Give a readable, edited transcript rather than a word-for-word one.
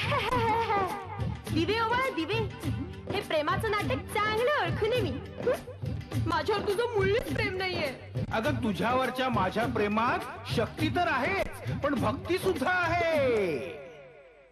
दिवे ओवाळा दिवे, हे प्रेमाचं नाटक चांगलं ओळखून मी. माझ्यावर तुझं मुळीच प्रेम नाहीये. अगं तुझ्यावरच्या माझ्या प्रेमात शक्ती तर आहे, पण भक्ती सुद्धा आहे.